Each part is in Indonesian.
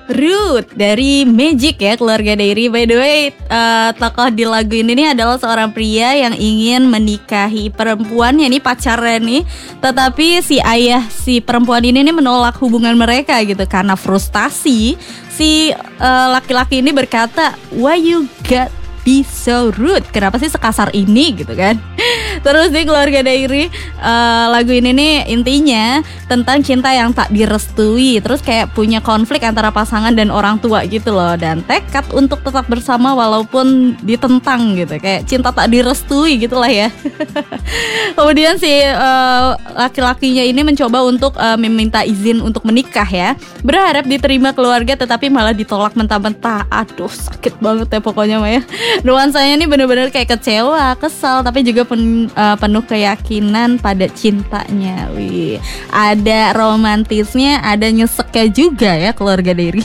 Ruth dari Magic ya, keluarga Dairy. By the way, tokoh di lagu ini nih adalah seorang pria yang ingin menikahi perempuannya nih, pacarnya nih. Tetapi si ayah si perempuan ini nih menolak hubungan mereka gitu. Karena frustasi, si laki-laki ini berkata, "Why you got be so rude? Kenapa sih sekasar ini?" gitu kan. Terus di keluarga Dairy, lagu ini nih intinya tentang cinta yang tak direstui. Terus kayak punya konflik antara pasangan dan orang tua gitu loh. Dan tekad untuk tetap bersama walaupun ditentang gitu. Kayak cinta tak direstui gitulah ya. Kemudian si laki-lakinya ini mencoba untuk meminta izin untuk menikah ya. Berharap diterima keluarga tetapi malah ditolak mentah-mentah. Aduh, sakit banget ya pokoknya Maya. Nuansanya nih bener-bener kayak kecewa, kesal, tapi juga penuh keyakinan pada cintanya. Wih, ada romantisnya, ada nyeseknya juga ya keluarga Dairy.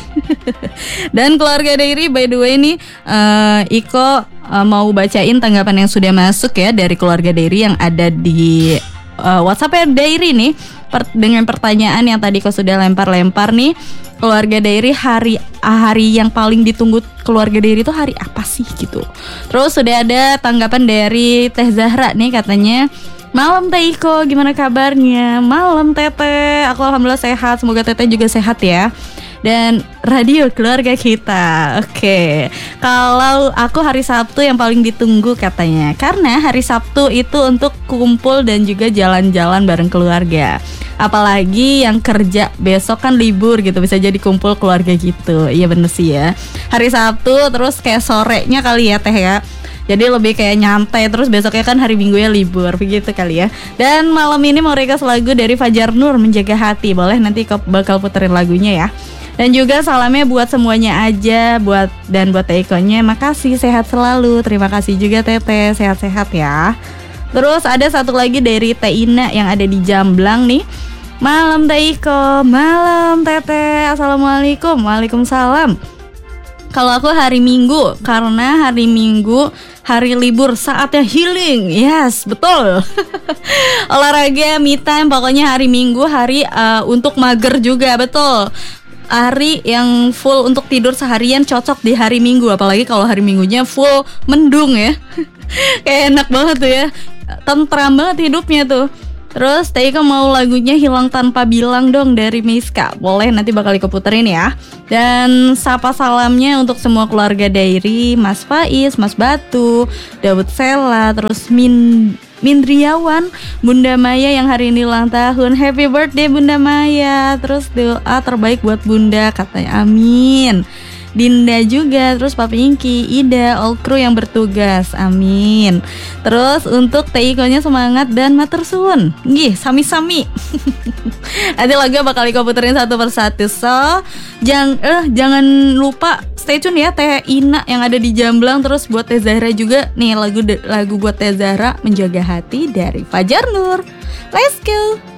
Dan keluarga Dairy by the way nih, Iko mau bacain tanggapan yang sudah masuk ya dari keluarga Dairy yang ada di WhatsApp Dairy nih, dengan pertanyaan yang tadi kau sudah lempar-lempar nih. Keluarga Dairy, hari yang paling ditunggu keluarga Dairy itu hari apa sih gitu. Terus sudah ada tanggapan dari Teh Zahra nih, katanya, "Malam Teh Iko, gimana kabarnya?" "Malam Teteh, aku alhamdulillah sehat, semoga Teteh juga sehat ya." Dan radio keluarga kita. Oke. Kalau aku hari Sabtu yang paling ditunggu katanya. Karena hari Sabtu itu untuk kumpul dan juga jalan-jalan bareng keluarga. Apalagi yang kerja besok kan libur gitu, bisa jadi kumpul keluarga gitu. Iya bener sih ya. Hari Sabtu terus kayak sorenya kali ya Teh ya. Jadi lebih kayak nyantai, terus besoknya kan hari Minggu ya libur, begitu kali ya. Dan malam ini mau request lagu dari Fajar Nur, Menjaga Hati. Boleh nanti bakal puterin lagunya ya. Dan juga salamnya buat semuanya aja, buat Teh Iko-nya. Makasih, sehat selalu. Terima kasih juga Teteh, sehat-sehat ya. Terus ada satu lagi dari Teh Ina yang ada di Jamblang nih. "Malam Teh Iko, malam Teteh, assalamualaikum." Waalaikumsalam. Kalau aku hari Minggu, karena hari Minggu hari libur, saatnya healing. Yes, betul. Olahraga, me time, pokoknya hari Minggu hari untuk mager juga, betul. Hari yang full untuk tidur seharian cocok di hari Minggu. Apalagi kalau hari Minggunya full mendung ya. Kayak enak banget tuh ya, tentram banget hidupnya tuh. Terus Teh Iko mau lagunya Hilang Tanpa Bilang dong dari Miska. Boleh, nanti bakal Iko puterin ya. Dan sapa salamnya untuk semua keluarga Dairy, Mas Faiz, Mas Batu, Daud Sela, terus Mindriawan, Bunda Maya yang hari ini ulang tahun. Happy birthday Bunda Maya. Terus doa terbaik buat Bunda katanya, amin. Dinda juga, terus Papi Inki, Ida, all crew yang bertugas, amin. Terus untuk Teh Iko-nya semangat dan matur suwun. Nggih, sami-sami. Nanti lagu bakal Iko puterin satu persatu. So, jangan lupa stay tune ya Teh Ina yang ada di Jamblang. Terus buat Teh Zahra juga nih, lagu buat Teh Zahra, Menjaga Hati dari Fajar Nur. Let's go.